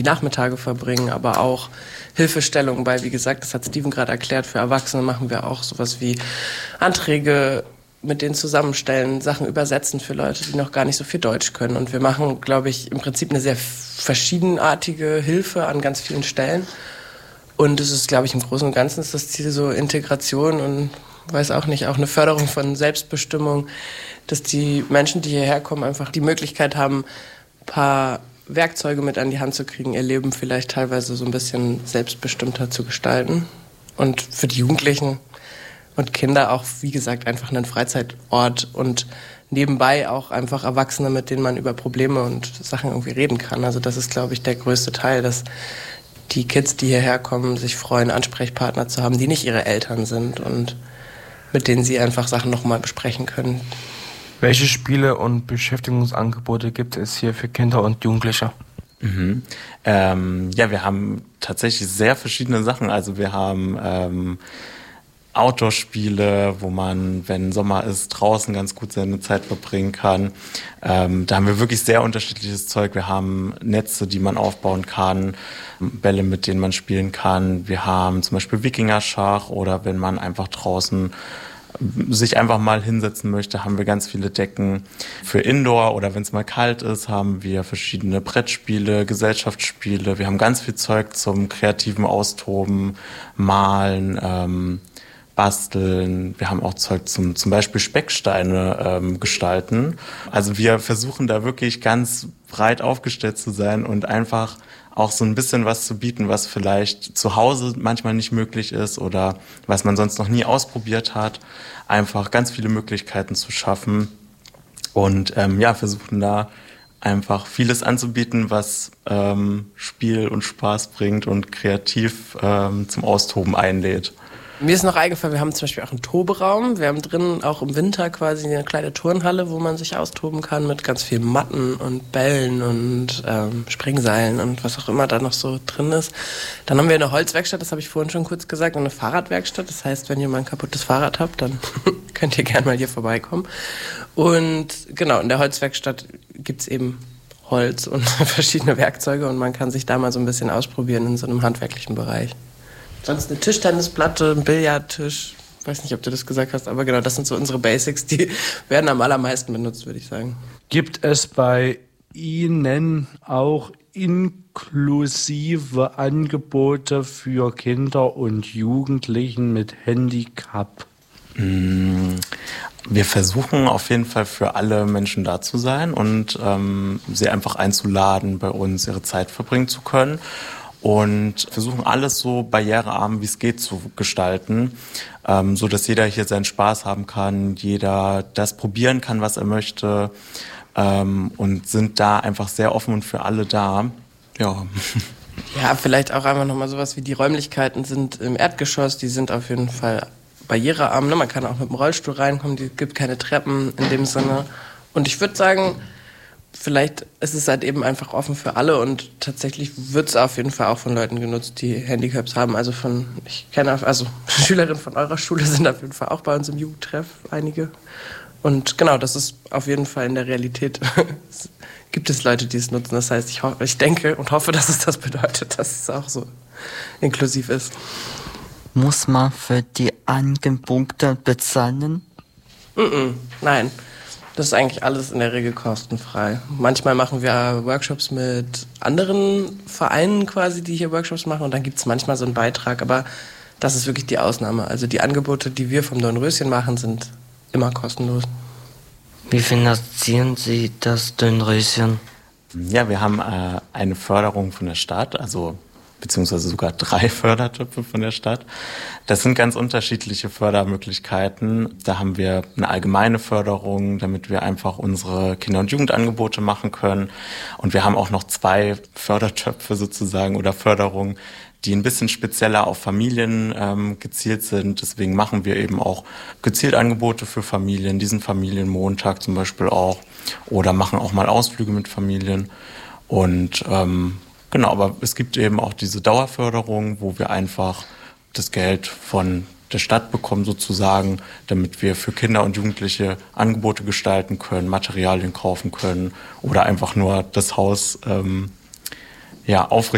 Nachmittage verbringen, aber auch Hilfestellung bei, wie gesagt, das hat Steven gerade erklärt, für Erwachsene machen wir auch sowas wie Anträge mit denen zusammenstellen, Sachen übersetzen für Leute, die noch gar nicht so viel Deutsch können. Und wir machen, glaube ich, im Prinzip eine sehr verschiedenartige Hilfe an ganz vielen Stellen. Und es ist, glaube ich, im Großen und Ganzen ist das Ziel so Integration und, weiß auch nicht, auch eine Förderung von Selbstbestimmung, dass die Menschen, die hierher kommen, einfach die Möglichkeit haben, ein paar Werkzeuge mit an die Hand zu kriegen, ihr Leben vielleicht teilweise so ein bisschen selbstbestimmter zu gestalten. Und für die Jugendlichen und Kinder auch, wie gesagt, einfach einen Freizeitort und nebenbei auch einfach Erwachsene, mit denen man über Probleme und Sachen irgendwie reden kann. Also das ist, glaube ich, der größte Teil, dass die Kids, die hierher kommen, sich freuen, Ansprechpartner zu haben, die nicht ihre Eltern sind und mit denen sie einfach Sachen nochmal besprechen können. Welche Spiele und Beschäftigungsangebote gibt es hier für Kinder und Jugendliche? Ja, wir haben tatsächlich sehr verschiedene Sachen. Also wir haben Outdoor-Spiele, wo man, wenn Sommer ist, draußen ganz gut seine Zeit verbringen kann. Da haben wir wirklich sehr unterschiedliches Zeug. Wir haben Netze, die man aufbauen kann, Bälle, mit denen man spielen kann. Wir haben zum Beispiel Wikingerschach oder wenn man einfach draußen sich einfach mal hinsetzen möchte, haben wir ganz viele Decken. Für Indoor oder wenn es mal kalt ist, haben wir verschiedene Brettspiele, Gesellschaftsspiele. Wir haben ganz viel Zeug zum kreativen Austoben, Malen, Basteln. Wir haben auch Zeug zum Beispiel Specksteine gestalten. Also wir versuchen da wirklich ganz breit aufgestellt zu sein und einfach auch so ein bisschen was zu bieten, was vielleicht zu Hause manchmal nicht möglich ist oder was man sonst noch nie ausprobiert hat. Einfach ganz viele Möglichkeiten zu schaffen und versuchen da einfach vieles anzubieten, was Spiel und Spaß bringt und kreativ zum Austoben einlädt. Mir ist noch eingefallen, wir haben zum Beispiel auch einen Toberaum. Wir haben drinnen auch im Winter quasi eine kleine Turnhalle, wo man sich austoben kann mit ganz vielen Matten und Bällen und Springseilen und was auch immer da noch so drin ist. Dann haben wir eine Holzwerkstatt, das habe ich vorhin schon kurz gesagt, und eine Fahrradwerkstatt. Das heißt, wenn ihr mal ein kaputtes Fahrrad habt, dann könnt ihr gerne mal hier vorbeikommen. Und genau, in der Holzwerkstatt gibt's eben Holz und verschiedene Werkzeuge und man kann sich da mal so ein bisschen ausprobieren in so einem handwerklichen Bereich. Sonst eine Tischtennisplatte, ein Billardtisch. Ich weiß nicht, ob du das gesagt hast, aber genau, das sind so unsere Basics, die werden am allermeisten benutzt, würde ich sagen. Gibt es bei Ihnen auch inklusive Angebote für Kinder und Jugendlichen mit Handicap? Wir versuchen auf jeden Fall für alle Menschen da zu sein und sie einfach einzuladen, bei uns ihre Zeit verbringen zu können. Und versuchen alles so barrierearm wie es geht zu gestalten, so dass jeder hier seinen Spaß haben kann, jeder das probieren kann, was er möchte, und sind da einfach sehr offen und für alle da. Ja. Ja, vielleicht auch einfach nochmal sowas wie die Räumlichkeiten sind im Erdgeschoss, die sind auf jeden Fall barrierearm, ne? Man kann auch mit dem Rollstuhl reinkommen, es gibt keine Treppen in dem Sinne. Und ich würde sagen, vielleicht ist es halt eben einfach offen für alle und tatsächlich wird es auf jeden Fall auch von Leuten genutzt, die Handicaps haben. Also ich kenne Schülerinnen von eurer Schule sind auf jeden Fall auch bei uns im Jugendtreff, einige. Und genau, das ist auf jeden Fall in der Realität, gibt es Leute, die es nutzen. Das heißt, ich denke und hoffe, dass es das bedeutet, dass es auch so inklusiv ist. Muss man für die Angebote bezahlen? Nein. Das ist eigentlich alles in der Regel kostenfrei. Manchmal machen wir Workshops mit anderen Vereinen quasi, die hier Workshops machen. Und dann gibt es manchmal so einen Beitrag. Aber das ist wirklich die Ausnahme. Also die Angebote, die wir vom Dornröschen machen, sind immer kostenlos. Wie finanzieren Sie das Dornröschen? Ja, wir haben eine Förderung von der Stadt, beziehungsweise sogar 3 Fördertöpfe von der Stadt. Das sind ganz unterschiedliche Fördermöglichkeiten. Da haben wir eine allgemeine Förderung, damit wir einfach unsere Kinder- und Jugendangebote machen können. Und wir haben auch noch 2 Fördertöpfe sozusagen oder Förderungen, die ein bisschen spezieller auf Familien gezielt sind. Deswegen machen wir eben auch gezielt Angebote für Familien, diesen Familienmontag zum Beispiel auch, oder machen auch mal Ausflüge mit Familien. Und genau, aber es gibt eben auch diese Dauerförderung, wo wir einfach das Geld von der Stadt bekommen sozusagen, damit wir für Kinder und Jugendliche Angebote gestalten können, Materialien kaufen können oder einfach nur das Haus aufrecht